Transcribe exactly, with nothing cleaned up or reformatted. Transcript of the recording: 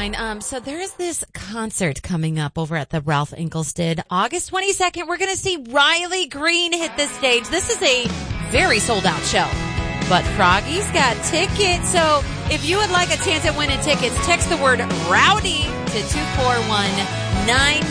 line. Um, so there is this concert coming up over at the Ralph Engelstad. August twenty-second, we're going to see Riley Green hit the stage. This is a very sold out show. But Froggy's got tickets. So if you would like a chance at winning tickets, text the word rowdy to two four one nine